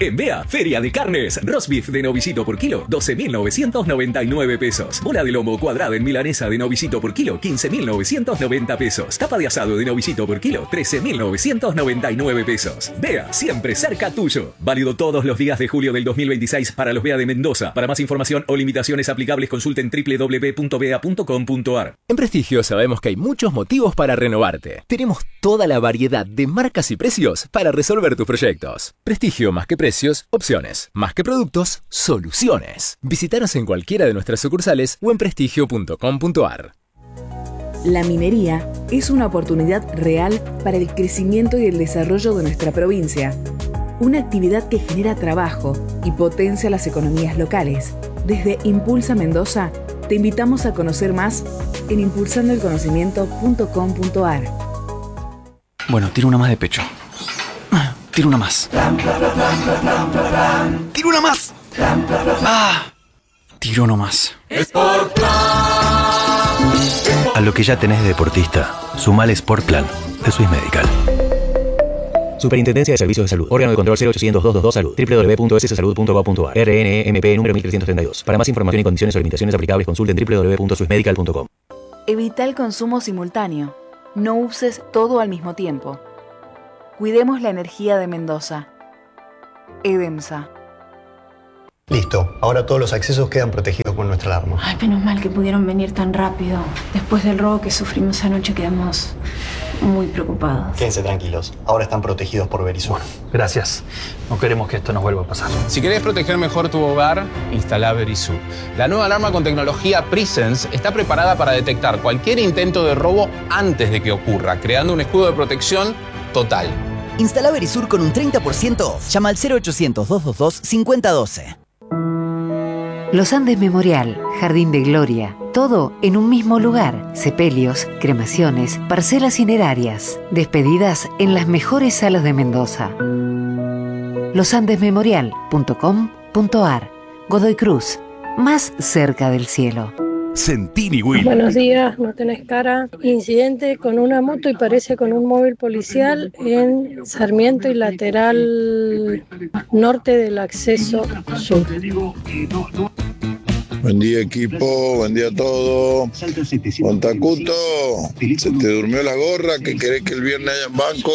En Bea, Feria de Carnes. Roast beef de novicito por kilo, 12.999 pesos. Bola de lomo cuadrada en milanesa de novicito por kilo, 15.990 pesos. Tapa de asado de novicito por kilo, 13.999 pesos. Bea, siempre cerca tuyo. Válido todos los días de julio del 2026 para los Bea de Mendoza. Para más información o limitaciones aplicables, consulten www.bea.com.ar. En Prestigio sabemos que hay muchos motivos para renovarte. Tenemos toda la variedad de marcas y precios para resolver tus proyectos. Prestigio, más que precios, opciones. Más que productos, soluciones. Visítanos en cualquiera de nuestras sucursales o en prestigio.com.ar. La minería es una oportunidad real para el crecimiento y el desarrollo de nuestra provincia. Una actividad que genera trabajo y potencia las economías locales. Desde Impulsa Mendoza, te invitamos a conocer más en impulsandoelconocimiento.com.ar. Bueno, tiro una más de pecho. Tiro una más. ¡Tiro una más! Tiro no más. A lo que ya tenés de deportista, sumale Sport Plan de Swiss Medical. Superintendencia de Servicios de Salud. Órgano de control 0800-222 Salud. www.sssalud.gov.ar. RNMP número 1332. Para más información y condiciones o limitaciones aplicables, consulten www.swissmedical.com. Evita el consumo simultáneo. No uses todo al mismo tiempo. Cuidemos la energía de Mendoza. EDEMSA. Listo, ahora todos los accesos quedan protegidos con nuestra alarma. Ay, menos mal que pudieron venir tan rápido. Después del robo que sufrimos anoche quedamos muy preocupados. Quédense tranquilos, ahora están protegidos por Verisur. Gracias. No queremos que esto nos vuelva a pasar. Si querés proteger mejor tu hogar, instala Verisur. La nueva alarma con tecnología Presence está preparada para detectar cualquier intento de robo antes de que ocurra, creando un escudo de protección total. Instala Verisur con un 30% off. Llama al 0800-222-5012. Los Andes Memorial, Jardín de Gloria, todo en un mismo lugar. Sepelios, cremaciones, parcelas cinerarias, despedidas en las mejores salas de Mendoza. losandesmemorial.com.ar. Godoy Cruz, más cerca del cielo. Centini Will. Buenos días, no tenés cara. Incidente con una moto y parece con un móvil policial en Sarmiento y lateral norte del acceso sur. Buen día equipo, buen día a todos. Montacuto, ¿se te durmió la gorra? ¿Que querés que el viernes haya en banco?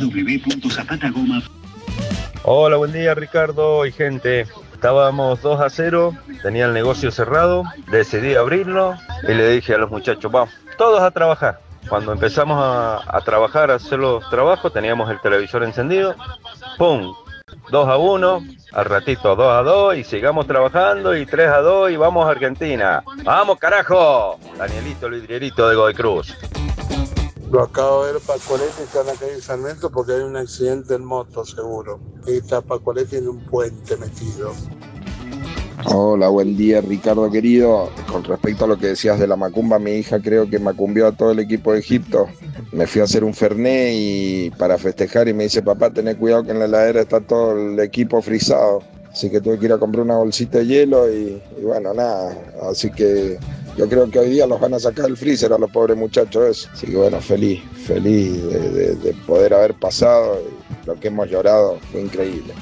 Hola, buen día Ricardo y gente. Estábamos 2-0, tenía el negocio cerrado, decidí abrirlo y le dije a los muchachos, vamos, todos a trabajar. Cuando empezamos a trabajar, a hacer los trabajos, teníamos el televisor encendido, ¡pum! 2-1, al ratito 2-2 y sigamos trabajando y 3-2 y vamos a Argentina. ¡Vamos carajo! Danielito, el vidrierito de Godoy Cruz. Lo acabo de ver Pacoletti, está en la calle Sarmiento porque hay un accidente en moto seguro. Y está Pacoletti en un puente metido. Hola, buen día Ricardo querido. Con respecto a lo que decías de la macumba, mi hija creo que macumbió a todo el equipo de Egipto. Me fui a hacer un fernet y para festejar y me dice, papá, tené cuidado que en la heladera está todo el equipo frisado. Así que tuve que ir a comprar una bolsita de hielo y bueno, nada. Así que yo creo que hoy día los van a sacar del freezer a los pobres muchachos eso. Así que bueno, feliz de poder haber pasado. Lo que hemos llorado fue increíble.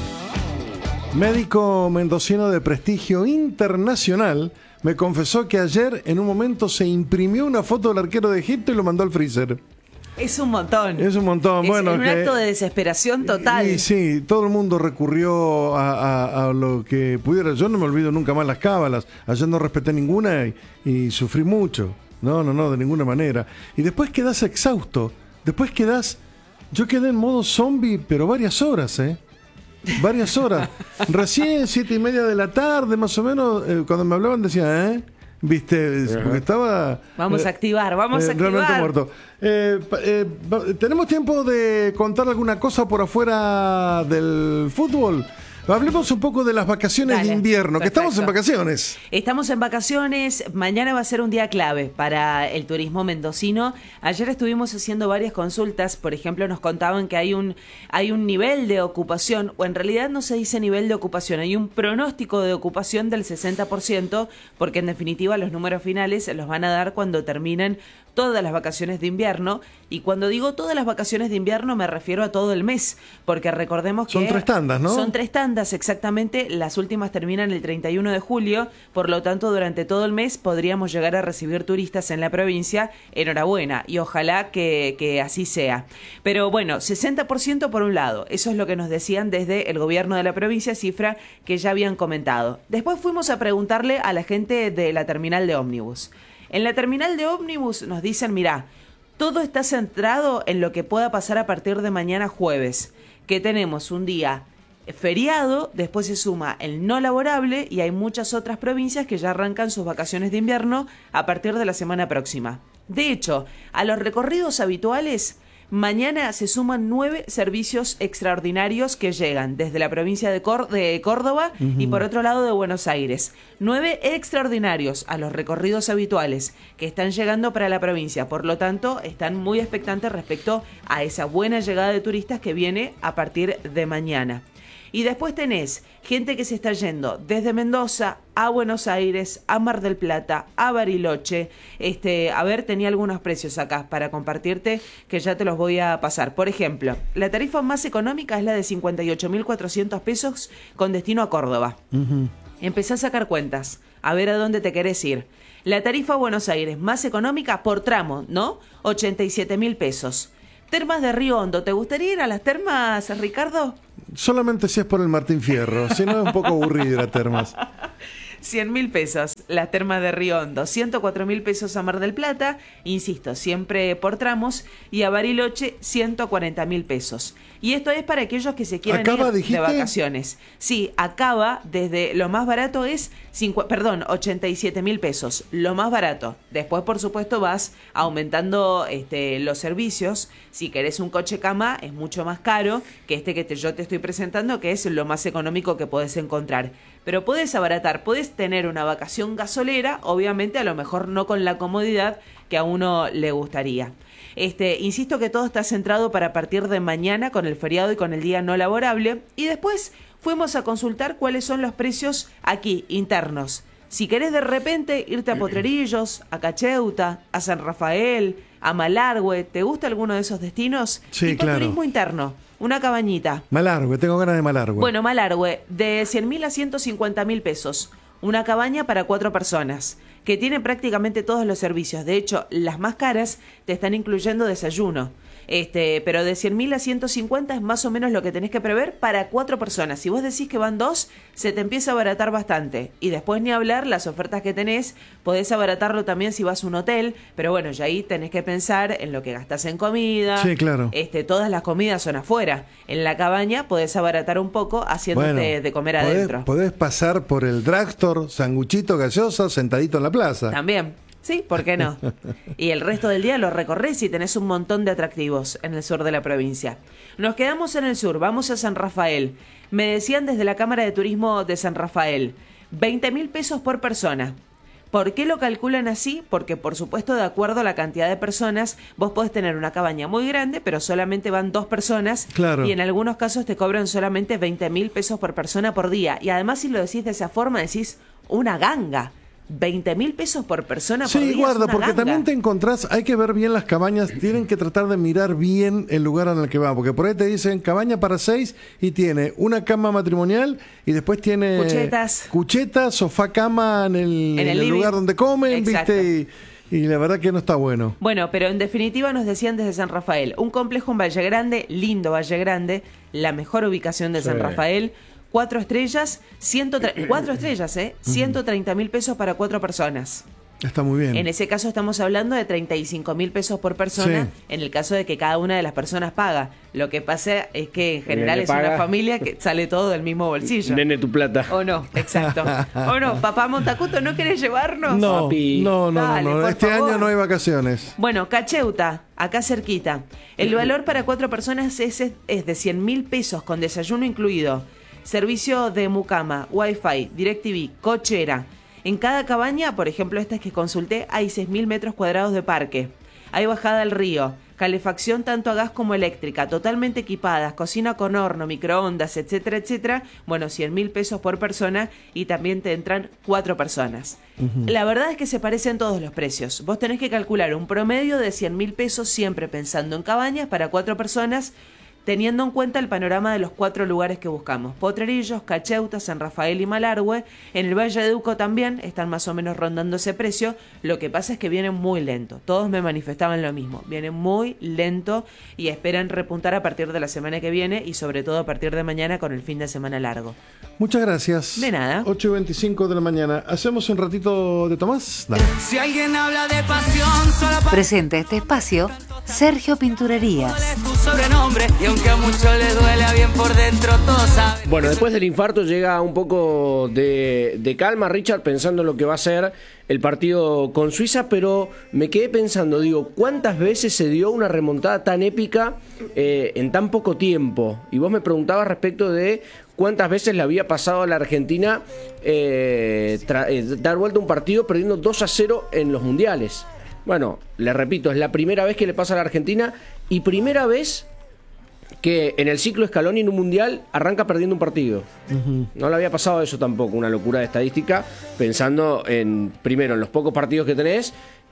Médico mendocino de prestigio internacional me confesó que ayer en un momento se imprimió una foto del arquero de Egipto y lo mandó al freezer. Es un montón. Es un montón. Bueno, en un acto de desesperación total. Y sí, todo el mundo recurrió a lo que pudiera. Yo no me olvido nunca más las cábalas. Ayer no respeté ninguna y sufrí mucho. No, de ninguna manera. Y después quedás exhausto. Yo quedé en modo zombie, pero varias horas, varias horas. Recién 7:30 de la tarde, más o menos, cuando me hablaban decía, ¿viste? Porque estaba... Vamos a activar, vamos a activar. Realmente muerto. ¿Tenemos tiempo de contar alguna cosa por afuera del fútbol? Hablemos un poco de las vacaciones de invierno, que estamos en vacaciones. Estamos en vacaciones, mañana va a ser un día clave para el turismo mendocino. Ayer estuvimos haciendo varias consultas, por ejemplo nos contaban que hay un nivel de ocupación, o en realidad no se dice nivel de ocupación, hay un pronóstico de ocupación del 60%, porque en definitiva los números finales se los van a dar cuando terminen todas las vacaciones de invierno, y cuando digo todas las vacaciones de invierno me refiero a todo el mes, porque recordemos que son 3 tandas, ¿no? Son 3 tandas, exactamente, las últimas terminan el 31 de julio, por lo tanto durante todo el mes podríamos llegar a recibir turistas en la provincia. Enhorabuena, y ojalá que así sea. Pero bueno, 60% por un lado, eso es lo que nos decían desde el gobierno de la provincia, cifra que ya habían comentado. Después fuimos a preguntarle a la gente de la terminal de ómnibus. En la terminal de ómnibus nos dicen, mirá, todo está centrado en lo que pueda pasar a partir de mañana jueves, que tenemos un día feriado, después se suma el no laborable y hay muchas otras provincias que ya arrancan sus vacaciones de invierno a partir de la semana próxima. De hecho, a los recorridos habituales, mañana se suman 9 servicios extraordinarios que llegan desde la provincia de Córdoba y por otro lado de Buenos Aires. 9 extraordinarios a los recorridos habituales que están llegando para la provincia. Por lo tanto, están muy expectantes respecto a esa buena llegada de turistas que viene a partir de mañana. Y después tenés gente que se está yendo desde Mendoza a Buenos Aires, a Mar del Plata, a Bariloche. A ver, tenía algunos precios acá para compartirte que ya te los voy a pasar. Por ejemplo, la tarifa más económica es la de 58.400 pesos con destino a Córdoba. Empezá a sacar cuentas, a ver a dónde te querés ir. La tarifa Buenos Aires más económica por tramo, ¿no? 87.000 pesos. Termas de Río Hondo, ¿te gustaría ir a las termas, Ricardo? Solamente si es por el Martín Fierro, si no es un poco aburrido las termas. 100.000 pesos las termas de Río Hondo, 104.000 pesos a Mar del Plata, insisto, siempre por tramos, y a Bariloche 140.000 pesos. Y esto es para aquellos que se quieran ir de vacaciones. Sí, acaba desde lo más barato es 87.000 pesos, lo más barato. Después, por supuesto, vas aumentando los servicios. Si querés un coche cama, es mucho más caro que yo te estoy presentando, que es lo más económico que podés encontrar. Pero podés abaratar, podés tener una vacación gasolera, obviamente a lo mejor no con la comodidad que a uno le gustaría. Insisto que todo está centrado para partir de mañana con el feriado y con el día no laborable. Y después fuimos a consultar cuáles son los precios aquí, internos. Si querés de repente irte a Potrerillos, a Cacheuta, a San Rafael, a Malargüe, ¿te gusta alguno de esos destinos? Sí, tipo claro. Turismo interno, una cabañita. Malargüe, tengo ganas de Malargüe. Bueno, Malargüe, de 100.000 a 150.000 pesos. Una cabaña para 4 personas, que tiene prácticamente todos los servicios. De hecho, las más caras te están incluyendo desayuno. Pero de 100.000 a 150 es más o menos lo que tenés que prever para 4 personas. Si vos decís que van 2, se te empieza a abaratar bastante. Y después ni hablar, las ofertas que tenés, podés abaratarlo también si vas a un hotel. Pero bueno, ya ahí tenés que pensar en lo que gastás en comida. Sí, claro. Todas las comidas son afuera. En la cabaña podés abaratar un poco haciéndote de comer adentro. Podés pasar por el drugstore, sanguchito, gaseosa, sentadito en la plaza. También. Sí, ¿por qué no? Y el resto del día lo recorres y tenés un montón de atractivos en el sur de la provincia. Nos quedamos en el sur, vamos a San Rafael. Me decían desde la Cámara de Turismo de San Rafael, 20.000 pesos por persona. ¿Por qué lo calculan así? Porque, por supuesto, de acuerdo a la cantidad de personas, vos podés tener una cabaña muy grande, pero solamente van 2 personas. Claro. Y en algunos casos te cobran solamente 20.000 pesos por persona por día. Y además, si lo decís de esa forma, decís una ganga. 20.000 pesos por persona por día. Sí, guarda, porque ganga. también te encontrás, hay que ver bien las cabañas, tienen que tratar de mirar bien el lugar en el que van, porque por ahí te dicen cabaña para 6 y tiene una cama matrimonial y después tiene cuchetas, sofá cama en el lugar donde comen. Exacto. ¿Viste? Y la verdad que no está bueno. Bueno, pero en definitiva nos decían desde San Rafael, un complejo en Valle Grande, lindo Valle Grande, la mejor ubicación de San Rafael. 4 estrellas, 130.000 pesos para 4 personas. Está muy bien. En ese caso estamos hablando de 35.000 pesos por persona, en el caso de que cada una de las personas paga. Lo que pasa es que en general es una familia que sale todo del mismo bolsillo. Nene, tu plata. O no, exacto. O no, papá Montacuto, ¿no querés llevarnos? No, papi. no. Dale, este favor. año no hay vacaciones. Bueno, Cacheuta, acá cerquita. El valor para 4 personas es de 100.000 pesos con desayuno incluido. Servicio de mucama, wifi, DirecTV, cochera. En cada cabaña, por ejemplo estas que consulté, hay 6.000 metros cuadrados de parque. Hay bajada al río, calefacción tanto a gas como eléctrica, totalmente equipadas, cocina con horno, microondas, etcétera, etcétera, bueno, 100.000 pesos por persona y también te entran 4 personas. La verdad es que se parecen todos los precios. Vos tenés que calcular un promedio de 100.000 pesos siempre pensando en cabañas para 4 personas, teniendo en cuenta el panorama de los 4 lugares que buscamos: Potrerillos, Cacheuta, San Rafael y Malargüe. En el Valle de Uco también están más o menos rondando ese precio. Lo que pasa es que vienen muy lento. Todos me manifestaban lo mismo. Vienen muy lento y esperan repuntar a partir de la semana que viene y sobre todo a partir de mañana con el fin de semana largo. Muchas gracias. De nada. 8:25 de la mañana. ¿Hacemos un ratito de Tomás? Dale. Si alguien habla de pasión, solo Presenta este espacio Sergio Pinturerías. tu sobrenombre y aunque a muchos les duele, bien por dentro todos saben. Bueno, después del infarto llega un poco de calma Richard pensando en lo que va a ser el partido con Suiza, pero me quedé pensando, digo, ¿cuántas veces se dio una remontada tan épica en tan poco tiempo? Y vos me preguntabas respecto de cuántas veces le había pasado a la Argentina dar vuelta un partido perdiendo 2-0 en los mundiales. Bueno, le repito, es la primera vez que le pasa a la Argentina y primera vez que en el ciclo Scaloni en un mundial arranca perdiendo un partido. No le había pasado eso tampoco, una locura de estadística, pensando en, primero, en los pocos partidos que tenés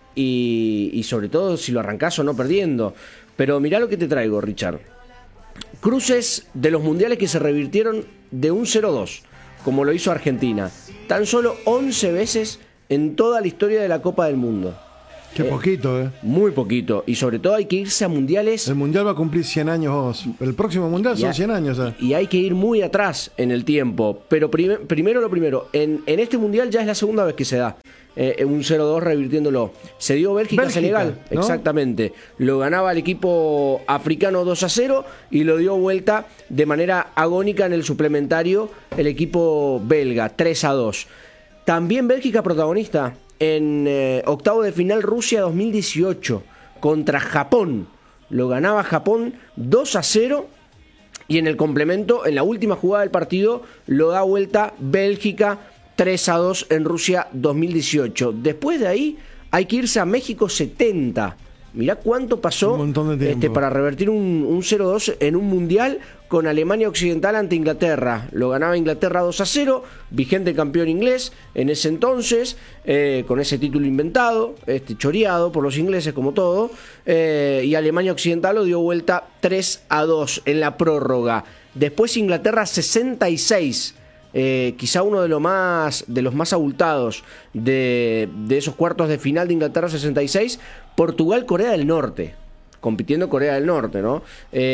y sobre todo si lo arrancás o no perdiendo. Pero mirá lo que te traigo, Richard. Cruces de los mundiales que se revirtieron de un 0-2, como lo hizo Argentina. Tan solo 11 veces en toda la historia de la Copa del Mundo. Qué poquito, Muy poquito. Y sobre todo hay que irse a mundiales. El mundial va a cumplir 100 años. El próximo mundial son 100 años. Y hay que ir muy atrás en el tiempo. Pero primero lo primero. En este mundial ya es la segunda vez que se da un 0-2 revirtiéndolo. Se dio Bélgica-Senegal. ¿No? Exactamente. Lo ganaba el equipo africano 2-0 y lo dio vuelta de manera agónica en el suplementario el equipo belga 3-2. También Bélgica protagonista en octavo de final Rusia 2018 contra Japón. Lo ganaba Japón 2-0 y en el complemento, en la última jugada del partido, lo da vuelta Bélgica 3-2 en Rusia 2018. Después de ahí hay que irse a México 70. Mirá cuánto pasó para revertir un 0-2 en un mundial con Alemania Occidental ante Inglaterra. Lo ganaba Inglaterra 2-0, vigente campeón inglés en ese entonces, con ese título inventado, choreado por los ingleses como todo, y Alemania Occidental lo dio vuelta 3-2 en la prórroga. Después Inglaterra 66. Quizá uno de los más abultados de esos cuartos de final de Inglaterra 66, Portugal, Corea del Norte, compitiendo Corea del Norte, ¿no?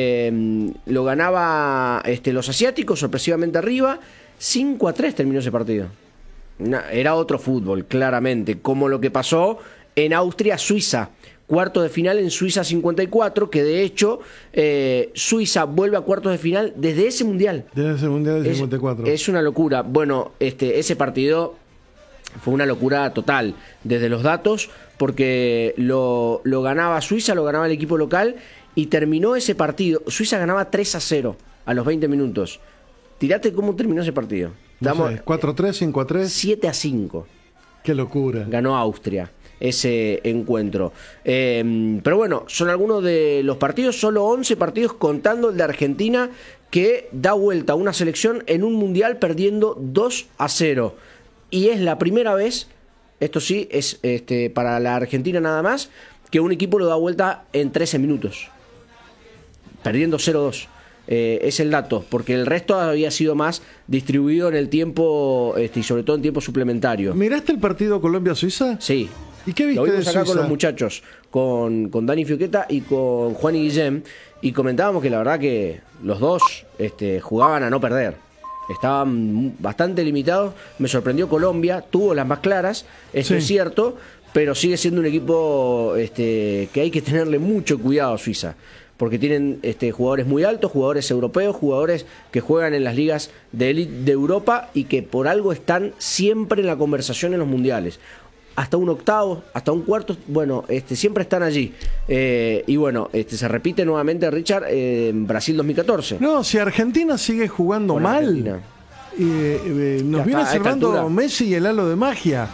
Lo ganaba los asiáticos sorpresivamente arriba, 5-3 terminó ese partido. Era otro fútbol, claramente, como lo que pasó en Austria-Suiza. Cuarto de final en Suiza 54, que de hecho Suiza vuelve a cuartos de final desde ese mundial. Desde ese mundial del 54. Es una locura. Bueno, ese partido fue una locura total, desde los datos, porque lo ganaba Suiza, lo ganaba el equipo local, y terminó ese partido. Suiza ganaba 3-0 a los 20 minutos. Tirate cómo terminó ese partido. No sé, 4-3, 5-3. 7-5. Qué locura. Ganó Austria ese encuentro. Pero bueno, son algunos de los partidos, solo 11 partidos contando el de Argentina, que da vuelta a una selección en un mundial perdiendo 2-0. Y es la primera vez, esto sí, es para la Argentina nada más, que un equipo lo da vuelta en 13 minutos, perdiendo 0-2. Es el dato, porque el resto había sido más distribuido en el tiempo, y sobre todo en tiempo suplementario. ¿Miraste el partido Colombia-Suiza? Sí. ¿Y qué viste lo vimos de acá Suiza? con los muchachos, con Dani Fiuqueta y con Juan y Guillem, y comentábamos que la verdad que los dos jugaban a no perder. Estaban bastante limitados. Me sorprendió Colombia, tuvo las más claras, eso es cierto, pero sigue siendo un equipo que hay que tenerle mucho cuidado a Suiza, porque tienen jugadores muy altos, jugadores europeos, jugadores que juegan en las ligas de élite de Europa y que por algo están siempre en la conversación en los mundiales. Hasta un octavo, hasta un cuarto, bueno, siempre están allí. Y bueno, se repite nuevamente, Richard, en Brasil 2014. No, si Argentina sigue jugando mal, nos viene cerrando Messi y el halo de magia.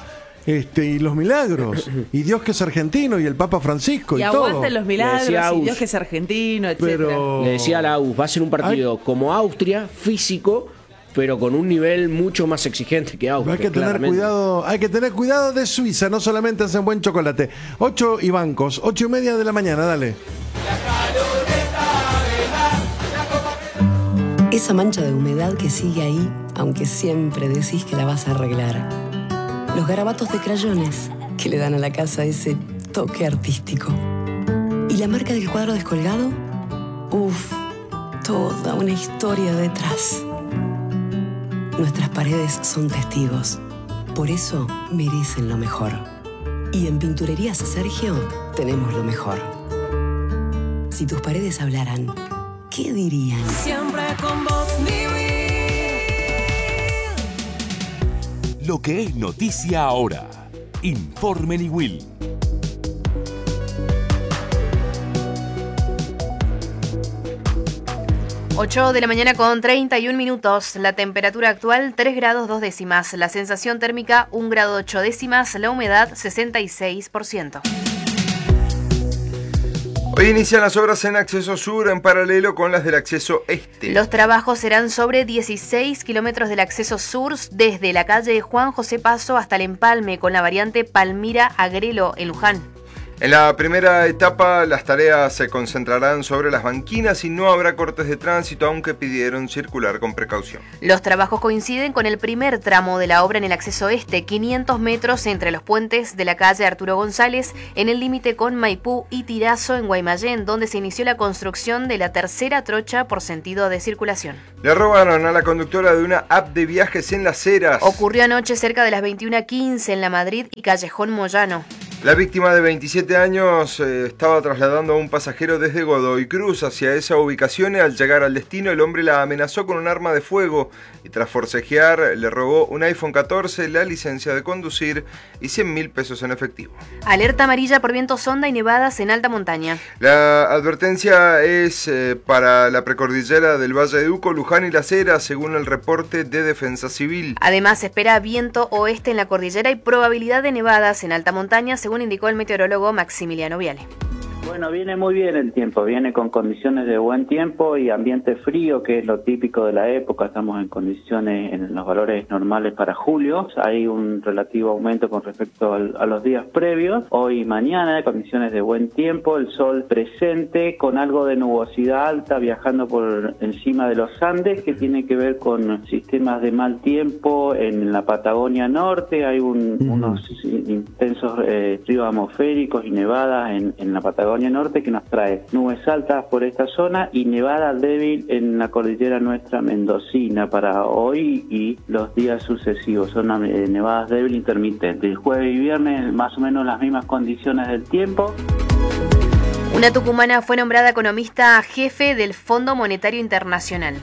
y los milagros, y Dios que es argentino, y el Papa Francisco, y todo. aguanten los milagros, y Dios que es argentino, etc. Le decía a la AUS, va a ser un partido como Austria, físico, pero con un nivel mucho más exigente que Austria. Hay que tener cuidado de Suiza, no solamente hacen buen chocolate. 8 y bancos, 8:30 de la mañana, dale. Esa mancha de humedad que sigue ahí, aunque siempre decís que la vas a arreglar. Los garabatos de crayones que le dan a la casa ese toque artístico. ¿Y la marca del cuadro descolgado? Uf, toda una historia detrás. Nuestras paredes son testigos. Por eso merecen lo mejor. Y en Pinturerías Sergio tenemos lo mejor. Si tus paredes hablaran, ¿qué dirían? Siempre con vos, Lo que es noticia ahora. Informe Niwil. Ocho de la mañana con 31 minutos. La temperatura actual 3 grados 2 décimas. La sensación térmica 1 grado 8 décimas. La humedad 66%. Hoy inician las obras en acceso sur en paralelo con las del acceso este. Los trabajos serán sobre 16 kilómetros del acceso sur desde la calle Juan José Paso hasta el empalme con la variante Palmira-Agrelo en Luján. En la primera etapa las tareas se concentrarán sobre las banquinas y no habrá cortes de tránsito, aunque pidieron circular con precaución. Los trabajos coinciden con el primer tramo de la obra en el acceso este, 500 metros entre los puentes de la calle Arturo González, en el límite con Maipú y Tirazo en Guaymallén, donde se inició la construcción de la tercera trocha por sentido de circulación. Le robaron a la conductora de una app de viajes en Las Heras. Ocurrió anoche cerca de las 21:15 en La Madrid y Callejón Moyano. La víctima de 27 años estaba trasladando a un pasajero desde Godoy Cruz hacia esa ubicación y al llegar al destino el hombre la amenazó con un arma de fuego y tras forcejear le robó un iPhone 14, la licencia de conducir y 100.000 pesos en efectivo. Alerta amarilla por vientos sonda y nevadas en alta montaña. La advertencia es para la precordillera del Valle de Uco, Luján y Las Heras, según el reporte de Defensa Civil. Además se espera viento oeste en la cordillera y probabilidad de nevadas en alta montaña, según indicó el meteorólogo Maximiliano Viale. Bueno, viene muy bien el tiempo, viene con condiciones de buen tiempo y ambiente frío, que es lo típico de la época. Estamos en condiciones, en los valores normales para julio. Hay un relativo aumento con respecto a los días previos. Hoy y mañana, condiciones de buen tiempo, el sol presente con algo de nubosidad alta viajando por encima de los Andes, que tiene que ver con sistemas de mal tiempo en la Patagonia Norte. Hay unos intensos fríos atmosféricos y nevadas en la Patagonia Norte, que nos trae nubes altas por esta zona y nevada débil en la cordillera nuestra mendocina para hoy y los días sucesivos. Son nevadas débiles intermitentes. El jueves y viernes más o menos las mismas condiciones del tiempo. Una tucumana fue nombrada economista jefe del Fondo Monetario Internacional.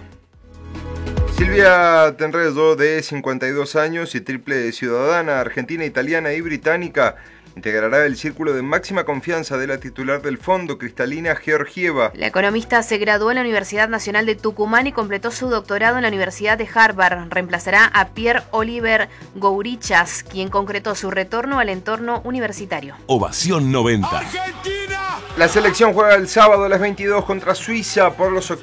Silvia Tenredo, de 52 años y triple ciudadana argentina, italiana y británica, integrará el círculo de máxima confianza de la titular del fondo, Cristalina Georgieva. La economista se graduó en la Universidad Nacional de Tucumán y completó su doctorado en la Universidad de Harvard. Reemplazará a Pierre Oliver Gourichas, quien concretó su retorno al entorno universitario. Ovación 90. La selección juega el sábado a las 22 contra Suiza por los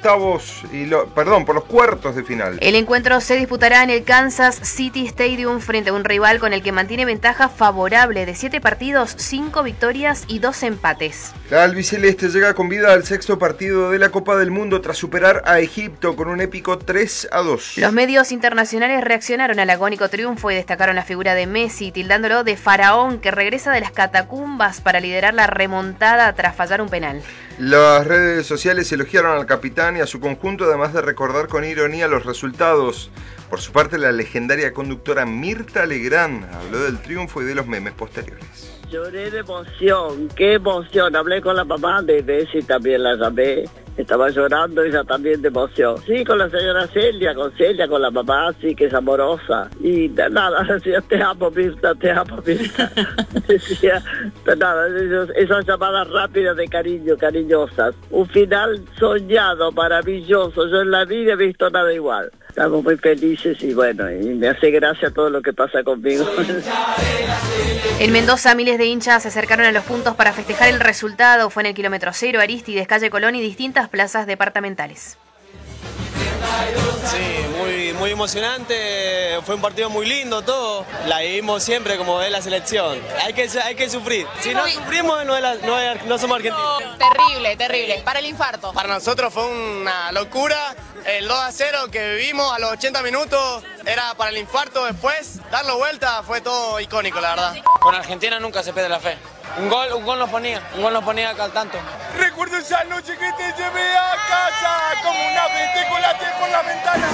por los cuartos de final. El encuentro se disputará en el Kansas City Stadium frente a un rival con el que mantiene ventaja favorable de 7 partidos, 5 victorias y 2 empates. La albiceleste llega con vida al sexto partido de la Copa del Mundo tras superar a Egipto con un épico 3-2. Los medios internacionales reaccionaron al agónico triunfo y destacaron la figura de Messi, tildándolo de faraón que regresa de las catacumbas para liderar la remontada tras fallar un penal. Las redes sociales elogiaron al capitán y a su conjunto, además de recordar con ironía los resultados. Por su parte, la legendaria conductora Mirta Legrand habló del triunfo y de los memes posteriores. Lloré de emoción, qué emoción. Hablé con la mamá de Messi, también la llamé. Estaba llorando ella también de emoción. Sí, con la señora Celia, con la mamá, sí, que es amorosa. Y nada, decía, te amo, Mirta, te amo, Mirta. Decía, nada, esas llamadas rápidas de cariño, cariñosas. Un final soñado, maravilloso. Yo en la vida he visto nada igual. Estamos muy felices y bueno, y me hace gracia todo lo que pasa conmigo. En Mendoza, miles de hinchas se acercaron a los puntos para festejar el resultado. Fue en el kilómetro 0, Arístides, Calle Colón y distintas plazas departamentales. Sí, muy emocionante, fue un partido muy lindo todo, la vivimos siempre como es la selección, hay que sufrir, si no sufrimos no somos argentinos. Terrible, para el infarto. Para nosotros fue una locura, el 2-0 que vivimos a los 80 minutos era para el infarto, después darlo vuelta fue todo icónico la verdad. Con Argentina nunca se pierde la fe. Un gol nos ponía acá al tanto. Recuerdo esa noche que te llevé a casa, como una vete con la por la ventana.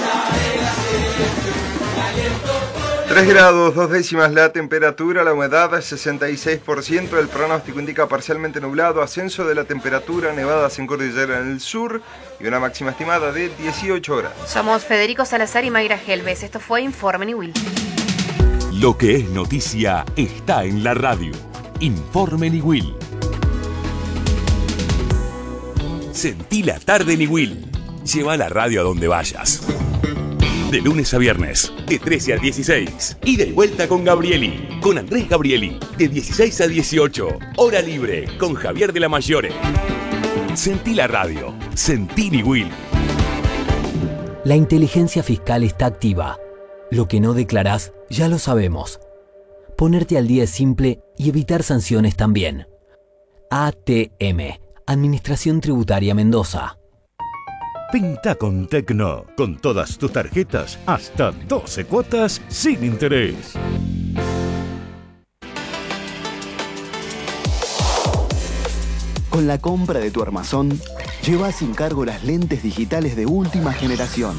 3 grados, 2 décimas la temperatura, la humedad 66%, el pronóstico indica parcialmente nublado, ascenso de la temperatura, nevadas en cordillera en el sur y una máxima estimada de 18 horas. Somos Federico Salazar y Mayra Helves. Esto fue Informe Niwil. Lo que es noticia está en la radio. Informe Niwil. Sentí la tarde Niwil. Lleva la radio a donde vayas. De lunes a viernes, de 13 a 16. Ida y vuelta con Gabrieli. Con Andrés Gabrieli. De 16 a 18. Hora libre con Javier de la Mayore. Sentí la radio. Sentí Niwil. La inteligencia fiscal está activa. Lo que no declarás, ya lo sabemos. Ponerte al día es simple y evitar sanciones también. ATM, Administración Tributaria Mendoza. Pinta con Tecno, con todas tus tarjetas, hasta 12 cuotas sin interés. Con la compra de tu armazón, lleva sin cargo las lentes digitales de última generación.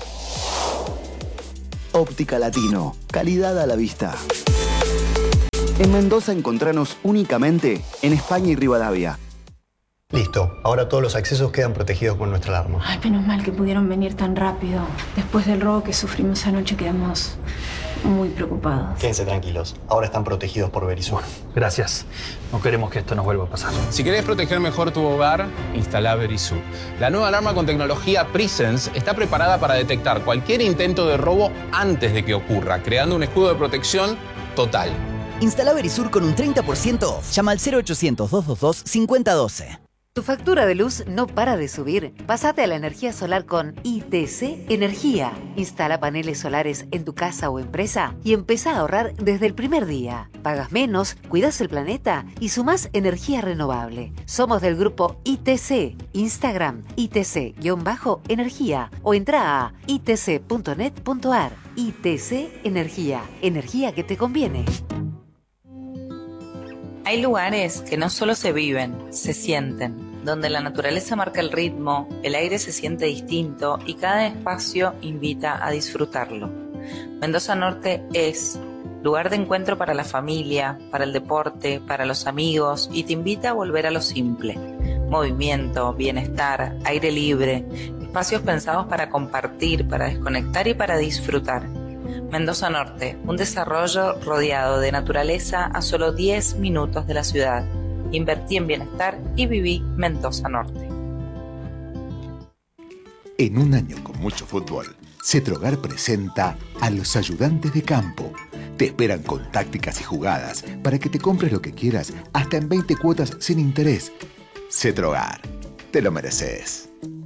Óptica Latino, calidad a la vista. En Mendoza encontranos únicamente en España y Rivadavia. Listo, ahora todos los accesos quedan protegidos con nuestra alarma. Ay, menos mal que pudieron venir tan rápido. Después del robo que sufrimos anoche quedamos muy preocupados. Quédense tranquilos, ahora están protegidos por Verisur. Gracias. No queremos que esto nos vuelva a pasar. Si querés proteger mejor tu hogar, instala Verisur. La nueva alarma con tecnología Presence está preparada para detectar cualquier intento de robo antes de que ocurra, creando un escudo de protección total. Instala Verisur con un 30% off. Llama al 0800-222-5012. ¿Tu factura de luz no para de subir? Pásate a la energía solar con ITC Energía. Instala paneles solares en tu casa o empresa y empezá a ahorrar desde el primer día. Pagas menos, cuidas el planeta y sumás energía renovable. Somos del grupo ITC. Instagram ITC-energía o entra a itc.net.ar. ITC Energía. Energía que te conviene. Hay lugares que no solo se viven, se sienten, donde la naturaleza marca el ritmo, el aire se siente distinto y cada espacio invita a disfrutarlo. Mendoza Norte es lugar de encuentro para la familia, para el deporte, para los amigos y te invita a volver a lo simple. Movimiento, bienestar, aire libre, espacios pensados para compartir, para desconectar y para disfrutar. Mendoza Norte, un desarrollo rodeado de naturaleza a solo 10 minutos de la ciudad. Invertí en bienestar y viví Mendoza Norte. En un año con mucho fútbol, Cetrogar presenta a los ayudantes de campo. Te esperan con tácticas y jugadas para que te compres lo que quieras hasta en 20 cuotas sin interés. Cetrogar, te lo mereces.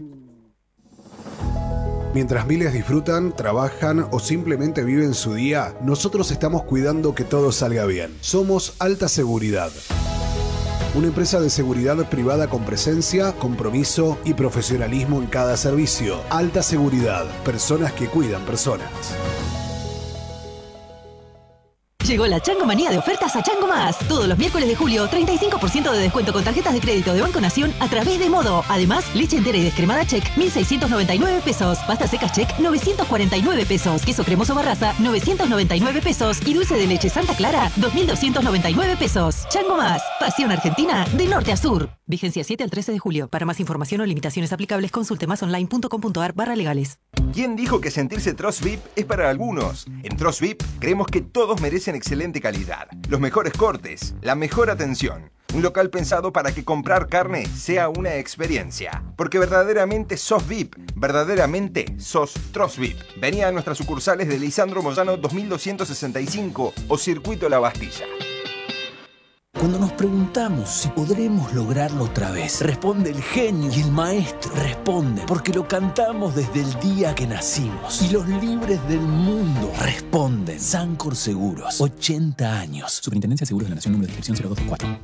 Mientras miles disfrutan, trabajan o simplemente viven su día, nosotros estamos cuidando que todo salga bien. Somos Alta Seguridad. Una empresa de seguridad privada con presencia, compromiso y profesionalismo en cada servicio. Alta Seguridad. Personas que cuidan personas. Llegó la Chango Manía de ofertas a Chango Más. Todos los miércoles de julio, 35% de descuento con tarjetas de crédito de Banco Nación a través de Modo. Además, leche entera y descremada Check, 1.699 pesos. Pasta seca Check, 949 pesos. Queso cremoso Barraza, 999 pesos. Y dulce de leche Santa Clara, 2.299 pesos. Chango Más. Pasión argentina de norte a sur. Vigencia 7 al 13 de julio. Para más información o limitaciones aplicables, consulte másonline.com.ar/legales. ¿Quién dijo que sentirse Trost VIP es para algunos? En Trost VIP creemos que todos merecen excelente calidad, los mejores cortes, la mejor atención. Un local pensado para que comprar carne sea una experiencia. Porque verdaderamente sos VIP, verdaderamente sos Trost VIP. Vení a nuestras sucursales de Lisandro Moyano 2265 o Circuito La Bastilla. Cuando nos preguntamos si podremos lograrlo otra vez, responde el genio y el maestro. Responde porque lo cantamos desde el día que nacimos. Y los libres del mundo responden. Sancor Seguros, 80 años. Superintendencia de Seguros de la Nación, número de inscripción 0224.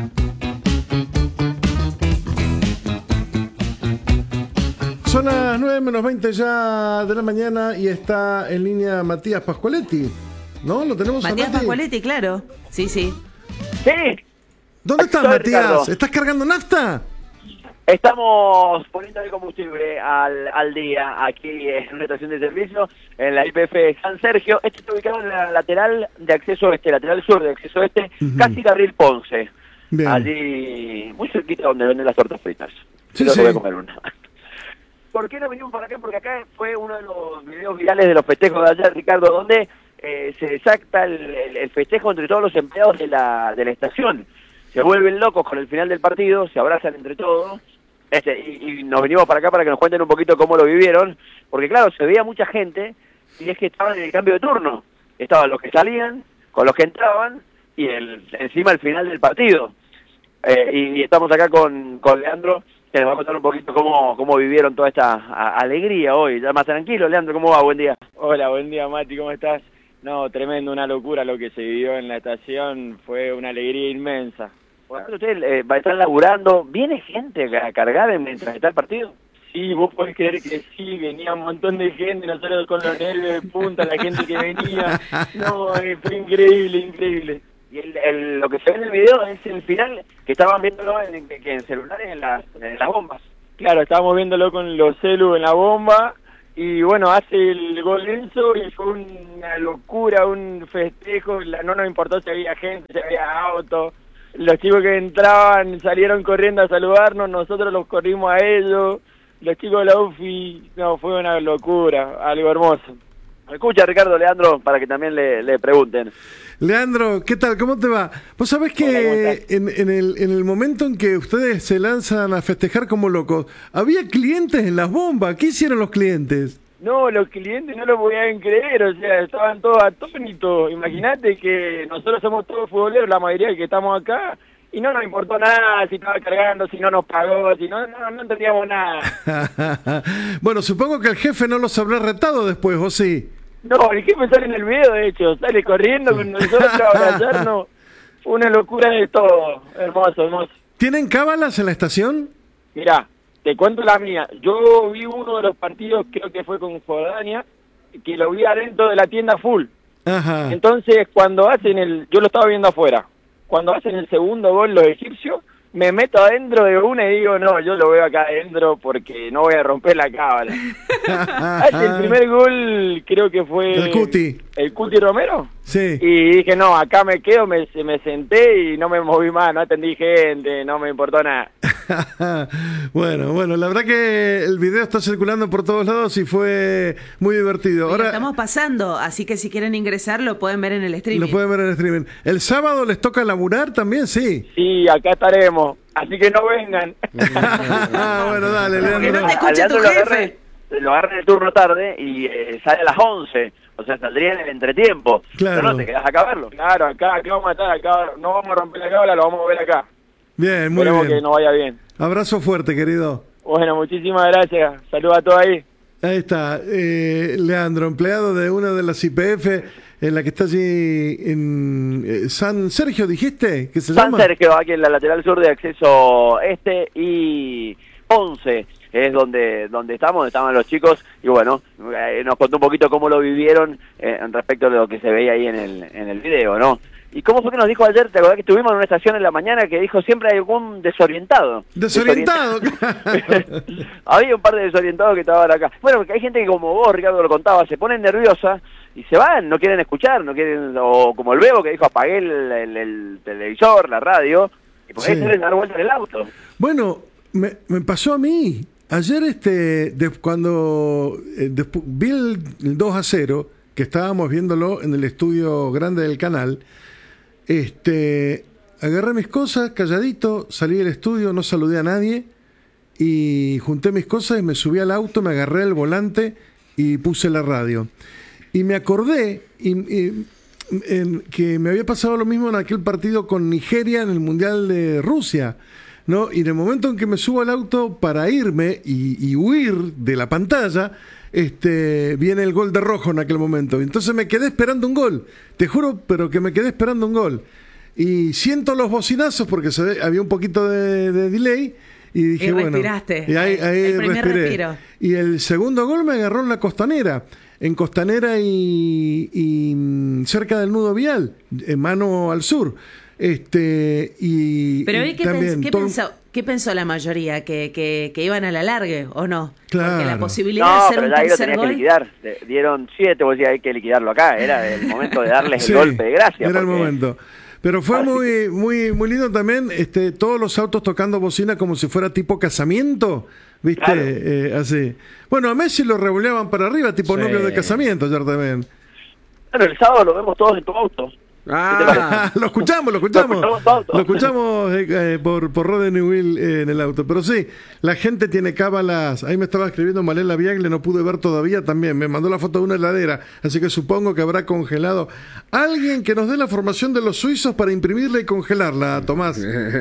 Son las 9:20 ya de la mañana y está en línea Matías Pascualetti. ¿No? ¿Lo tenemos a Matías Mati? Pascualetti, claro. Sí, sí. Sí. ¿Dónde estás, Soy Matías? Ricardo. ¿Estás cargando nafta? Estamos poniendo el combustible al día aquí en una estación de servicio en la IPF San Sergio. Este está ubicado en la lateral de acceso este, lateral sur de acceso este, casi Carril Ponce. Bien. Allí, muy cerquita donde venden las tortas fritas. Sí, Yo sí. voy a comer una. ¿Por qué no venimos para acá? Porque acá fue uno de los videos virales de los festejos de ayer, Ricardo, donde se desacta el festejo entre todos los empleados de la estación. Se vuelven locos con el final del partido, se abrazan entre todos, y nos venimos para acá para que nos cuenten un poquito cómo lo vivieron, porque claro, se veía mucha gente, y es que estaban en el cambio de turno. Estaban los que salían, con los que entraban, y encima el final del partido. Y estamos acá con Leandro, que nos va a contar un poquito cómo vivieron toda esta alegría hoy. Ya más tranquilo, Leandro, ¿cómo va? Buen día. Hola, buen día, Mati, ¿cómo estás? No, tremendo, una locura lo que se vivió en la estación, fue una alegría inmensa. Bueno, ustedes están laburando, ¿viene gente a cargar mientras está el partido? Sí, vos podés creer que sí, venía un montón de gente, nosotros con los nervios de punta, la gente que venía, no, fue increíble, increíble. Y lo que se ve en el video es el final, que estaban viéndolo en celulares en las bombas. Claro, estábamos viéndolo con los celu en la bomba, y bueno, hace el gol Enzo y fue una locura, un festejo, no nos importó si había gente, si había autos. Los chicos que entraban salieron corriendo a saludarnos, nosotros los corrimos a ellos, los chicos de la UFI, no, fue una locura, algo hermoso. Escucha, Ricardo, Leandro, para que también le pregunten. Leandro, ¿qué tal? ¿Cómo te va? Vos sabés que en el momento en que ustedes se lanzan a festejar como locos, había clientes en las bombas. ¿Qué hicieron los clientes? No, los clientes no lo podían creer, o sea, estaban todos atónitos. Imagínate que nosotros somos todos futboleros, la mayoría que estamos acá, y no nos importó nada, si estaba cargando, si no nos pagó, si no entendíamos nada. Bueno, supongo que el jefe no los habrá retado después, ¿o sí? No, el jefe sale en el video, de hecho, sale corriendo con nosotros a abrazarnos. Una locura de todo, hermoso, hermoso. ¿Tienen cábalas en la estación? Mirá, te cuento la mía. Yo vi uno de los partidos, creo que fue con Jordania, que lo vi adentro de la tienda full. Ajá. Entonces, cuando hacen yo lo estaba viendo afuera, cuando hacen el segundo gol los egipcios, me meto adentro de una y digo, no, yo lo veo acá adentro porque no voy a romper la cábala. Hace el primer gol, creo que fue... El Cuti. ¿El Cuti Romero? Sí. Y dije, no, acá me quedo, me senté y no me moví más, no atendí gente, no me importó nada. Bueno, la verdad que el video está circulando por todos lados y fue muy divertido. Ahora estamos pasando, así que si quieren ingresar lo pueden ver en el streaming. Lo pueden ver en el streaming. ¿El sábado les toca laburar también? Sí. Sí, acá estaremos, así que no vengan. Bueno, dale, Leandro. Que no te escuche tu jefe. Lo agarran el turno tarde y sale a las 11, o sea, saldría en el entretiempo. Claro. Pero no, te quedás acá a verlo. Claro, acá vamos a estar, acá no vamos a romper la cábala, lo vamos a ver acá. Bien, muy Esperemos bien. que nos vaya bien. Abrazo fuerte, querido. Bueno, muchísimas gracias. Saludos a todos ahí. Ahí está, Leandro, empleado de una de las IPF en la que está allí en San Sergio, dijiste, que se llama. San Sergio, aquí en la lateral sur de acceso este, y 11 es donde estaban los chicos, y bueno, nos contó un poquito cómo lo vivieron respecto de lo que se veía ahí en el video, ¿no? ¿Y cómo fue que nos dijo ayer? ¿Te acordás que estuvimos en una estación en la mañana que dijo siempre hay algún desorientado? Desorientado. Había un par de desorientados que estaban acá. Bueno, porque hay gente que, como vos, Ricardo, lo contaba, se ponen nerviosa y se van, no quieren escuchar, no quieren, o como el Bebo que dijo apagué el televisor, la radio, y por ahí se les da vuelta en el auto. Bueno, me pasó a mí. Ayer cuando vi el 2-0, que estábamos viéndolo en el estudio grande del canal, agarré mis cosas, calladito, salí del estudio, no saludé a nadie, y junté mis cosas y me subí al auto, me agarré el volante y puse la radio. Y me acordé que me había pasado lo mismo en aquel partido con Nigeria en el Mundial de Rusia, ¿no? Y en el momento en que me subo al auto para irme y huir de la pantalla, viene el gol de Rojo en aquel momento. Entonces me quedé esperando un gol, te juro, pero que me quedé esperando un gol. Y siento los bocinazos porque había un poquito de delay. Y dije, respiraste. Y ahí el primer respiré. Respiro. Y el segundo gol me agarró en la Costanera. En Costanera y cerca del nudo vial, en mano al sur. Pero ¿qué pensó la mayoría? ¿Que iban a la largue o no? Claro. Porque la posibilidad de hacer un tercer gol... Que liquidar. Dieron 7, vos decías, hay que liquidarlo acá. Era el momento de darles el golpe de gracia. Era el momento. Pero fue muy lindo también, todos los autos tocando bocina como si fuera tipo casamiento, ¿viste? Claro. Así. Bueno, a Messi lo revoleaban para arriba, tipo novio de casamiento ayer también. Bueno, el sábado lo vemos todos en tu auto. Lo escuchamos por Rode Newell en el auto. Pero sí, la gente tiene cábalas. Ahí me estaba escribiendo Malela Viagle, no pude ver todavía también. Me mandó la foto de una heladera, así que supongo que habrá congelado. Alguien que nos dé la formación de los suizos para imprimirla y congelarla, Tomás.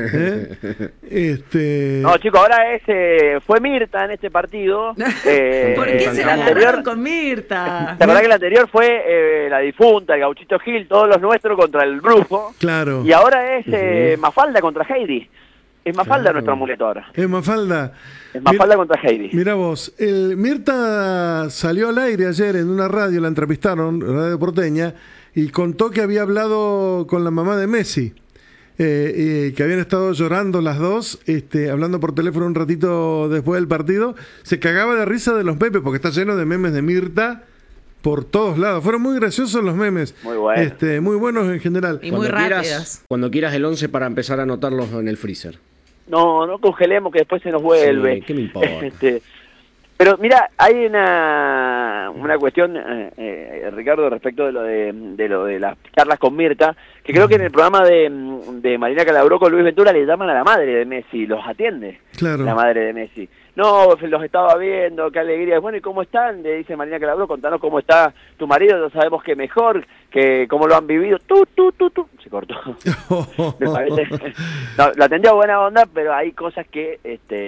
No, chicos, ahora fue Mirta en este partido. ¿Por qué se agarraron con Mirta? La verdad que el anterior fue la difunta, el Gauchito Gil, todos los nuestros contra el Brufo. Claro. Y ahora es Mafalda contra Heidi. Es Mafalda nuestro amuleto ahora. Es Mafalda. Es Mafalda contra Heidi. Mira vos, Mirta salió al aire ayer en una radio, la entrevistaron, Radio Porteña, y contó que había hablado con la mamá de Messi. Que habían estado llorando las dos, hablando por teléfono un ratito después del partido. Se cagaba de risa de los memes, porque está lleno de memes de Mirta por todos lados. Fueron muy graciosos los memes. Muy buenos. Muy buenos en general. Y muy rápidos. Cuando quieras el 11 para empezar a anotarlos en el freezer. No congelemos que después se nos vuelve. Sí, ¿qué me importa? Pero mira, hay una cuestión, Ricardo, respecto de lo de las charlas con Mirta, que creo que en el programa de Marina Calabró con Luis Ventura le llaman a la madre de Messi, los atiende. Claro. La madre de Messi. No, los estaba viendo, qué alegría. Bueno, ¿y cómo están? Le dice Marina Calabró, contanos cómo está tu marido, ya sabemos que mejor, que cómo lo han vivido. Se cortó. Me parece. No, la atendió a buena onda, pero hay cosas que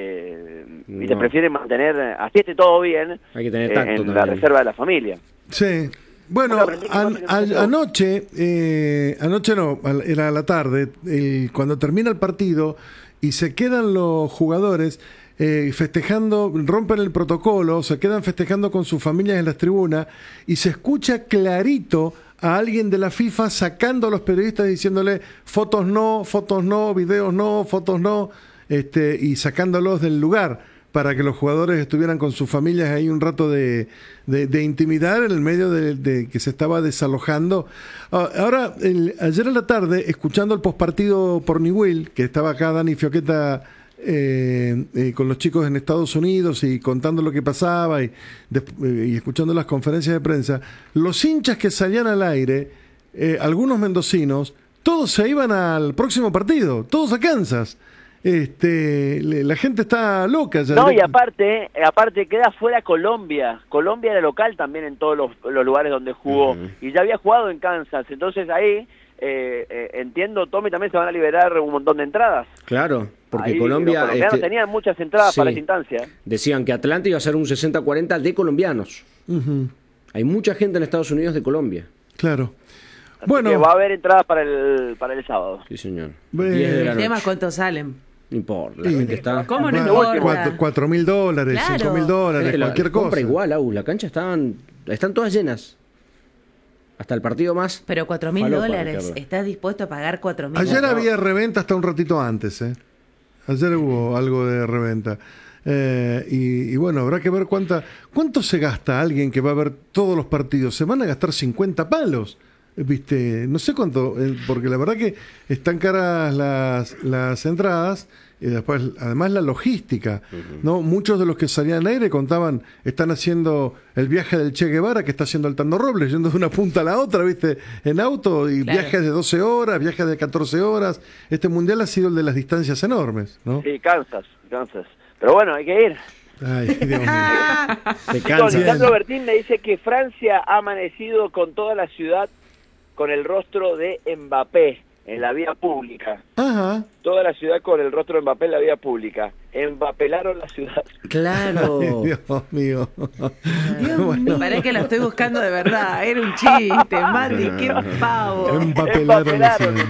te prefieren mantener, así esté todo bien, hay que tener tacto en también. la reserva de la familia. Sí. Bueno, anoche no, era a la tarde, cuando termina el partido y se quedan los jugadores festejando, rompen el protocolo, se quedan festejando con sus familias en las tribunas y se escucha clarito a alguien de la FIFA sacando a los periodistas diciéndole fotos no, videos no, fotos no, y sacándolos del lugar para que los jugadores estuvieran con sus familias ahí un rato de intimidad en el medio de que se estaba desalojando. Ahora, ayer a la tarde, escuchando el postpartido por Newell, que estaba acá Dani Fioqueta con los chicos en Estados Unidos y contando lo que pasaba y escuchando las conferencias de prensa, los hinchas que salían al aire, algunos mendocinos, todos se iban al próximo partido, todos a Kansas. La gente está loca ya. No, y aparte queda fuera Colombia. Colombia era local también en todos los lugares donde jugó. Y ya había jugado en Kansas. Entonces ahí, entiendo, Tommy, también se van a liberar un montón de entradas. Claro, porque ahí, Colombia... Los colombianos tenían muchas entradas para esa instancia. Decían que Atlanta iba a ser un 60-40 de colombianos. Hay mucha gente en Estados Unidos de Colombia. Claro. Así que va a haber entradas para el sábado. Sí, señor. El tema es cuántos salen. No importa, la gente está... ¿Cómo no importa? $4.000, Claro. $5.000, cualquier cosa. Compra igual, la cancha están todas llenas. Hasta el partido más. Pero $4.000, ¿estás dispuesto a pagar $4.000? Ayer había reventa hasta un ratito antes, Ayer hubo algo de reventa. Y bueno, habrá que ver cuánto se gasta alguien que va a ver todos los partidos. Se van a gastar 50 palos. ¿Viste? No sé cuánto, porque la verdad que están caras las entradas y después, además, la logística. ¿No? Muchos de los que salían al aire contaban, están haciendo el viaje del Che Guevara que está haciendo Altando Robles, yendo de una punta a la otra, ¿viste? En auto, y viajes de 12 horas, viajes de 14 horas. Este mundial ha sido el de las distancias enormes, ¿no? Sí, cansas. Pero bueno, hay que ir. Ay, Dios mío. Te cansas. Lisandro Bertín me dice que Francia ha amanecido con toda la ciudad con el rostro de Mbappé en la vía pública. Ajá. Toda la ciudad con el rostro de Mbappé en la vía pública. Embapelaron la ciudad. Claro. Ay, Dios mío. Bueno. Parece que lo estoy buscando de verdad. Era un chiste, Mati, qué pavo. Embapelaron la ciudad.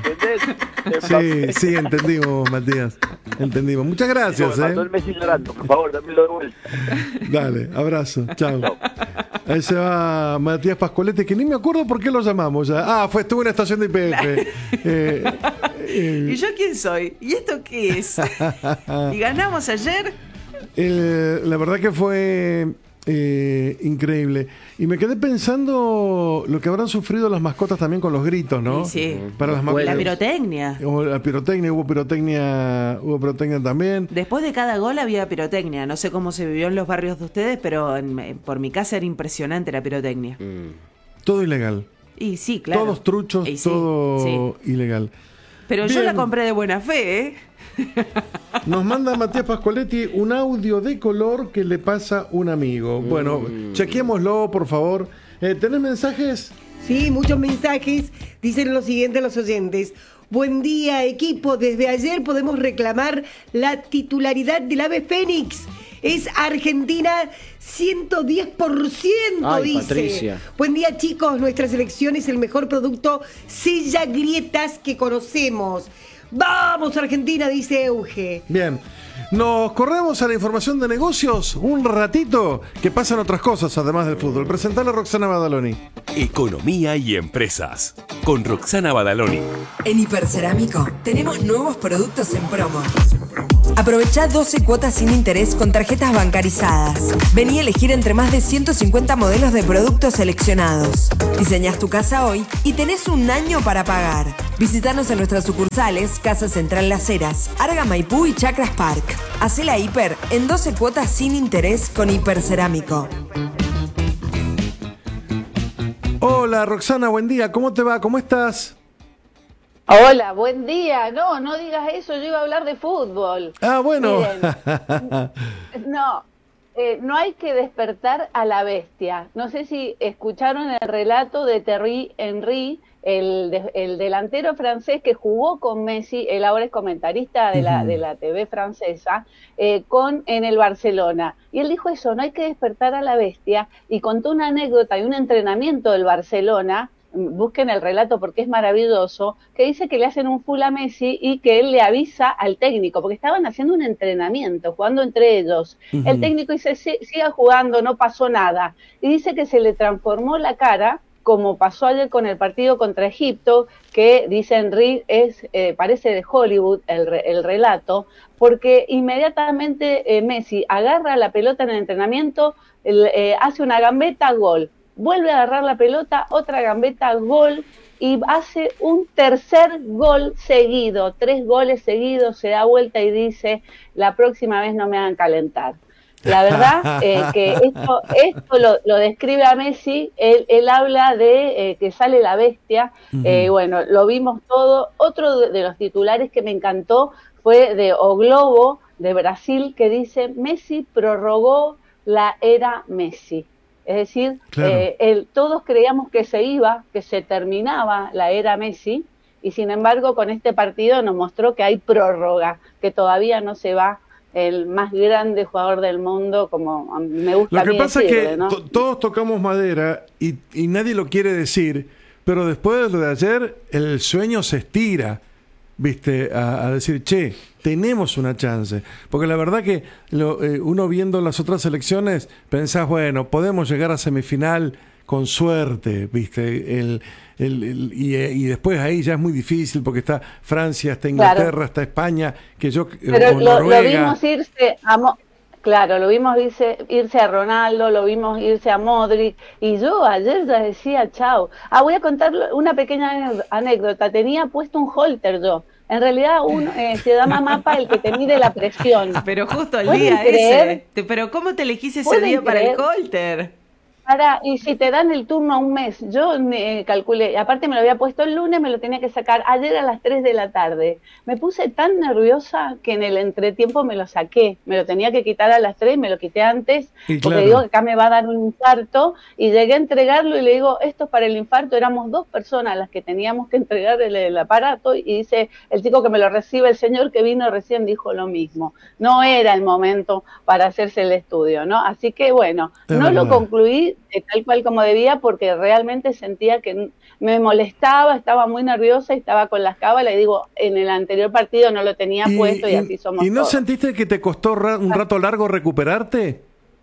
Sí, entendimos, Matías. Entendimos. Muchas gracias. Me mandó el Messi llorando, por favor, dámelo de vuelta. Dale, abrazo. Chao. Ahí se va Matías Pascualete, que ni me acuerdo por qué lo llamamos ya. Estuvo en la estación de IPF. ¿Y yo quién soy? ¿Y esto qué es? ¿Y ganamos ayer? La verdad que fue increíble. Y me quedé pensando lo que habrán sufrido las mascotas también con los gritos, ¿no? Sí. Para las mascotas. La pirotecnia. Hubo pirotecnia también. Después de cada gol había pirotecnia. No sé cómo se vivió en los barrios de ustedes, pero por mi casa era impresionante la pirotecnia. Todo ilegal. Y sí, claro. Todos truchos, todo ilegal. Pero bien. Yo la compré de buena fe, Nos manda Matías Pascualetti un audio de color que le pasa un amigo. Bueno, chequémoslo, por favor. ¿Tenés mensajes? Sí, muchos mensajes. Dicen lo siguiente los oyentes. Buen día, equipo. Desde ayer podemos reclamar la titularidad del ave Fénix. Es Argentina 110%, Ay, dice. Patricia. Buen día, chicos. Nuestra selección es el mejor producto sella grietas que conocemos. ¡Vamos, Argentina!, dice Euge. Bien. Nos corremos a la información de negocios un ratito, que pasan otras cosas además del fútbol. Presentale a Roxana Badaloni. Economía y empresas, con Roxana Badaloni. En Hipercerámico tenemos nuevos productos en promo. Aprovechá 12 cuotas sin interés con tarjetas bancarizadas. Vení a elegir entre más de 150 modelos de productos seleccionados. Diseñás tu casa hoy y tenés un año para pagar. Visítanos en nuestras sucursales Casa Central Las Heras, Arga Maipú y Chacras Park. Hacé la hiper en 12 cuotas sin interés con Hipercerámico. Hola Roxana, buen día. ¿Cómo te va? ¿Cómo estás? Hola, buen día. No digas eso, yo iba a hablar de fútbol. Bueno. No hay que despertar a la bestia. No sé si escucharon el relato de Thierry Henry, el delantero francés que jugó con Messi, él ahora es comentarista de la TV francesa, en el Barcelona. Y él dijo eso, no hay que despertar a la bestia, y contó una anécdota y un entrenamiento del Barcelona. Busquen el relato porque es maravilloso, que dice que le hacen un full a Messi y que él le avisa al técnico, porque estaban haciendo un entrenamiento, jugando entre ellos. El técnico dice, siga jugando, no pasó nada. Y dice que se le transformó la cara, como pasó ayer con el partido contra Egipto, que dice Henry, parece de Hollywood el relato, porque inmediatamente Messi agarra la pelota en el entrenamiento, hace una gambeta, gol. Vuelve a agarrar la pelota, otra gambeta, gol, y hace un tercer gol seguido, 3 goles seguidos, se da vuelta y dice, la próxima vez no me hagan calentar. La verdad que esto lo describe a Messi, él habla de que sale la bestia, bueno, lo vimos todo. Otro de los titulares que me encantó fue de O Globo, de Brasil, que dice, Messi prorrogó la era Messi. Es decir, claro. Todos creíamos que se terminaba la era Messi, y sin embargo con este partido nos mostró que hay prórroga, que todavía no se va el más grande jugador del mundo, como me gusta a mí decirle. Lo que pasa es que ¿no? Todos tocamos madera y nadie lo quiere decir, pero después de lo de ayer el sueño se estira. viste, a decir, che, tenemos una chance. Porque la verdad que uno viendo las otras selecciones, pensás, bueno, podemos llegar a semifinal con suerte, viste, y después ahí ya es muy difícil porque está Francia, está Inglaterra, claro, está España, pero lo vimos irse claro, lo vimos irse a Ronaldo, lo vimos irse a Modric, y yo ayer ya decía chao. Voy a contar una pequeña anécdota. Tenía puesto un holter yo. En realidad se llama mapa el que te mide la presión. Pero justo el día ese. Pero ¿cómo te elegís ese día para el holter? Y si te dan el turno a un mes, yo calculé, aparte me lo había puesto el lunes, me lo tenía que sacar ayer a las 3 de la tarde. Me puse tan nerviosa que en el entretiempo me lo saqué, me lo tenía que quitar a las 3, me lo quité antes, porque digo que acá me va a dar un infarto, y llegué a entregarlo y le digo, esto es para el infarto. Éramos 2 personas las que teníamos que entregar el aparato, y dice el chico que me lo recibe, el señor que vino recién dijo lo mismo, no era el momento para hacerse el estudio, ¿no? Así que bueno, no lo concluí tal cual como debía, porque realmente sentía que me molestaba, estaba muy nerviosa y estaba con las cábalas, y digo, en el anterior partido no lo tenía puesto y así somos ¿Y no todos. sentiste que te costó un rato largo recuperarte?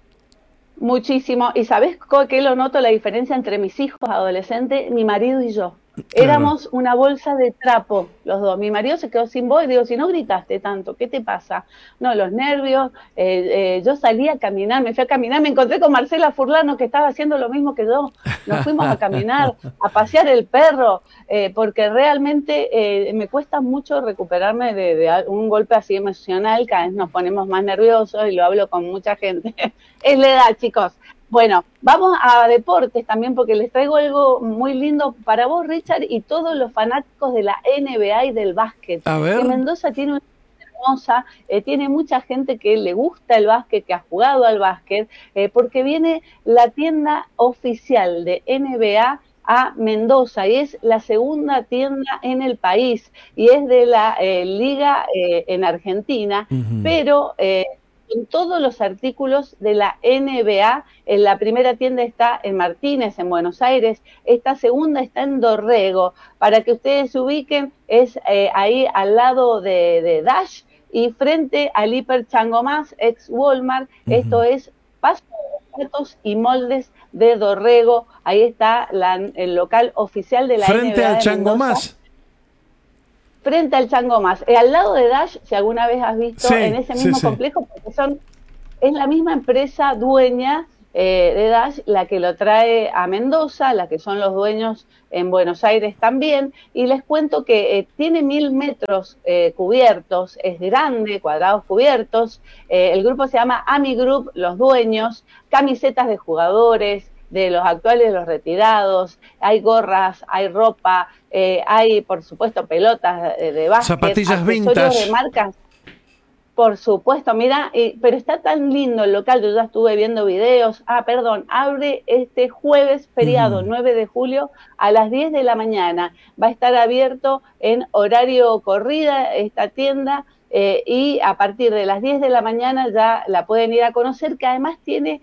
Muchísimo. ¿Y sabés qué lo noto la diferencia entre mis hijos adolescentes, mi marido y yo? Éramos una bolsa de trapo los dos. Mi marido se quedó sin voz y digo, si no gritaste tanto, ¿qué te pasa? No, los nervios. Yo salí a caminar, me fui a caminar, me encontré con Marcela Furlano que estaba haciendo lo mismo que yo. Nos fuimos a caminar, a pasear el perro, porque realmente me cuesta mucho recuperarme de un golpe así emocional. Cada vez nos ponemos más nerviosos y lo hablo con mucha gente. Es la edad, chicos. Bueno, vamos a deportes también, porque les traigo algo muy lindo para vos, Richard, y todos los fanáticos de la NBA y del básquet. A ver. Que Mendoza tiene una hermosa, tiene mucha gente que le gusta el básquet, que ha jugado al básquet, porque viene la tienda oficial de NBA a Mendoza, y es la segunda tienda en el país, y es de la liga en Argentina, pero en todos los artículos de la NBA. En la primera tienda está en Martínez, en Buenos Aires. Esta segunda está en Dorrego. Para que ustedes se ubiquen, es ahí al lado de Dash y frente al Hiper Changomás, ex Walmart. Esto es Paso de Platos y Moldes de Dorrego. Ahí está el local oficial de la NBA. Frente al Changomás. Frente al Changomás, al lado de Dash, si alguna vez has visto, en ese mismo complejo, porque es la misma empresa dueña de Dash la que lo trae a Mendoza, la que son los dueños en Buenos Aires también, y les cuento que tiene 1000 metros cubiertos, es grande, cuadrados cubiertos. El grupo se llama Ami Group, los dueños, camisetas de jugadores, de los actuales, de los retirados, hay gorras, hay ropa, hay por supuesto pelotas de básquet, zapatillas vintage, de marcas, por supuesto, mira, pero está tan lindo el local, yo ya estuve viendo videos. Abre este jueves feriado, 9 de julio, a las 10 de la mañana, va a estar abierto en horario corrida esta tienda, y a partir de las 10 de la mañana ya la pueden ir a conocer, que además tiene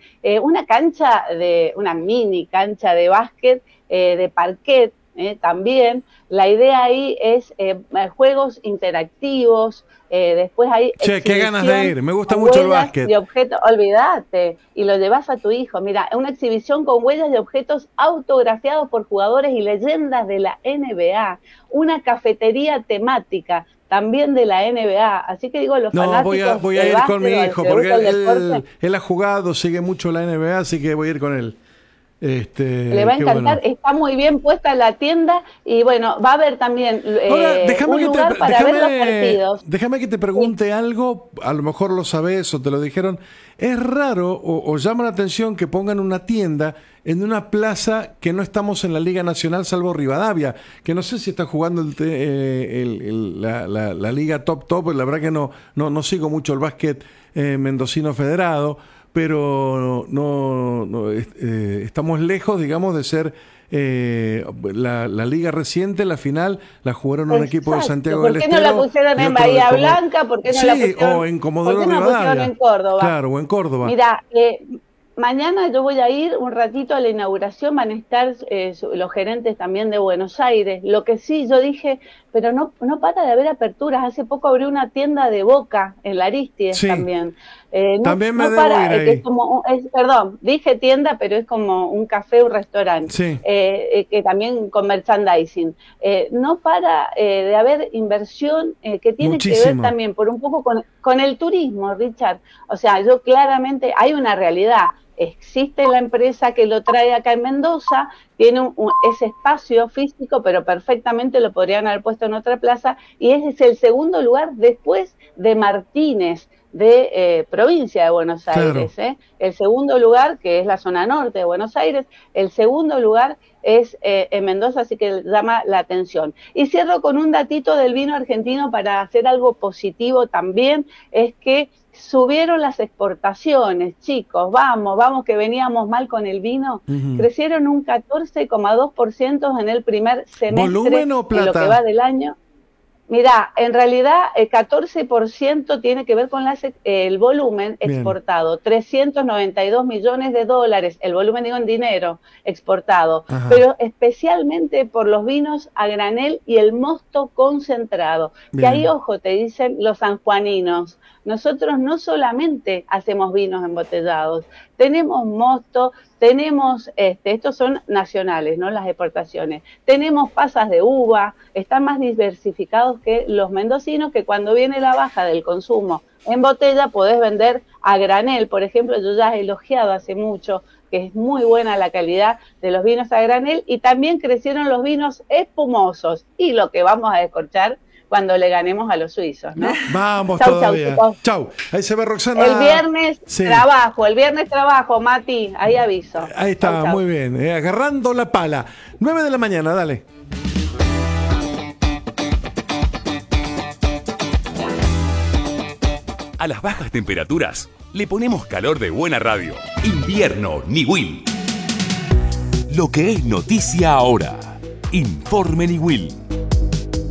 una mini cancha de básquet, de parquet, también. La idea ahí es juegos interactivos, después hay qué ganas de ir, me gusta mucho el básquet. De objetos, olvídate, y lo llevas a tu hijo. Mira, una exhibición con huellas de objetos autografiados por jugadores y leyendas de la NBA, una cafetería temática también de la NBA, así que digo, los fanáticos voy a ir con mi hijo, porque él ha jugado, sigue mucho la NBA, así que voy a ir con él. Le va a encantar, está muy bien puesta la tienda, y bueno, va a haber también un lugar para ver los partidos. Déjame que te pregunte algo, a lo mejor lo sabes o te lo dijeron. Es raro o llama la atención que pongan una tienda en una plaza que no estamos en la Liga Nacional, salvo Rivadavia, que no sé si está jugando la Liga Top, la verdad que no sigo mucho el básquet mendocino federado, pero estamos lejos, digamos, de ser la liga reciente, la final, la jugaron un equipo de Santiago del Estero. ¿Por qué no la pusieron en Bahía Blanca? ¿Por qué no la pusieron o en Comodoro Rivadavia? En Córdoba? Claro, o en Córdoba. Mira, Mañana yo voy a ir un ratito a la inauguración, van a estar los gerentes también de Buenos Aires. Lo que sí, yo dije, pero no para de haber aperturas. Hace poco abrió una tienda de Boca en la Aristides también. También me debo ir ahí. Es como, perdón, dije tienda, pero es como un café, un restaurante, que también con merchandising. No para de haber inversión que tiene que ver también por un poco con el turismo, Richard. O sea, yo claramente, hay una realidad. Existe la empresa que lo trae acá en Mendoza, tiene ese espacio físico, pero perfectamente lo podrían haber puesto en otra plaza, y ese es el segundo lugar después de Martínez, de provincia de Buenos Aires. El segundo lugar, que es la zona norte de Buenos Aires, el segundo lugar es en Mendoza, así que llama la atención. Y cierro con un datito del vino argentino para hacer algo positivo también, es que subieron las exportaciones, chicos, vamos, que veníamos mal con el vino, crecieron un 14,2% en el primer semestre. ¿Volumen o plata? En lo que va del año. Mirá, en realidad el 14% tiene que ver con el volumen exportado, 392 millones de dólares, el volumen digo en dinero exportado, pero especialmente por los vinos a granel y el mosto concentrado, que ahí, ojo, te dicen los sanjuaninos, nosotros no solamente hacemos vinos embotellados, tenemos mosto, tenemos, estos son nacionales, ¿no? Las exportaciones. Tenemos pasas de uva, están más diversificados que los mendocinos, que cuando viene la baja del consumo en botella podés vender a granel. Por ejemplo, yo ya he elogiado hace mucho que es muy buena la calidad de los vinos a granel, y también crecieron los vinos espumosos, y lo que vamos a descorchar cuando le ganemos a los suizos, ¿no? Vamos chau, todavía. Chau. Ahí se ve Roxana. El viernes trabajo, Mati, ahí aviso. Ahí está, muy bien. Agarrando la pala. 9 de la mañana, dale. A las bajas temperaturas le ponemos calor de buena radio. Invierno Niwil. Lo que es noticia ahora. Informe Niwil.